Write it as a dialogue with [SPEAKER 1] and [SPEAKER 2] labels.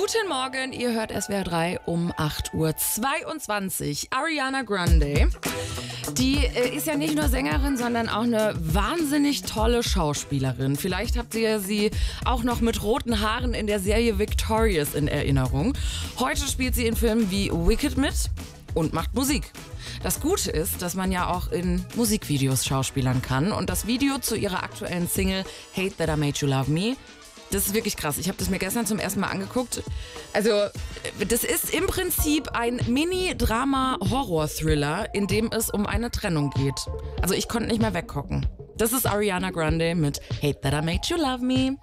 [SPEAKER 1] Guten Morgen, ihr hört SWR 3 um 8:22 Uhr. Ariana Grande, die ist ja nicht nur Sängerin, sondern auch eine wahnsinnig tolle Schauspielerin. Vielleicht habt ihr sie auch noch mit roten Haaren in der Serie Victorious in Erinnerung. Heute spielt sie in Filmen wie Wicked mit und macht Musik. Das Gute ist, dass man ja auch in Musikvideos schauspielern kann. Und das Video zu ihrer aktuellen Single Hate That I Made You Love Me, das ist wirklich krass. Ich habe das mir gestern zum ersten Mal angeguckt. Also, das ist im Prinzip ein Mini-Drama-Horror-Thriller, in dem es um eine Trennung geht. Also, ich konnte nicht mehr weggucken. Das ist Ariana Grande mit Hate That I Made You Love Me.